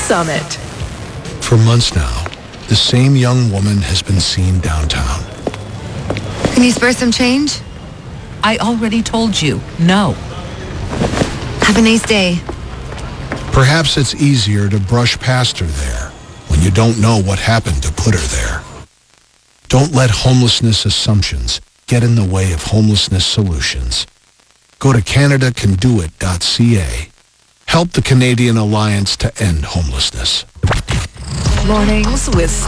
Summit. For months now, the same young woman has been seen downtown. Can you spare some change? I already told you, no. Have a nice day. Perhaps it's easier to brush past her there when you don't know what happened to put her there. Don't let homelessness assumptions get in the way of homelessness solutions. Go to CanadaCanDoIt.ca. Help the Canadian Alliance to End Homelessness. Mornings with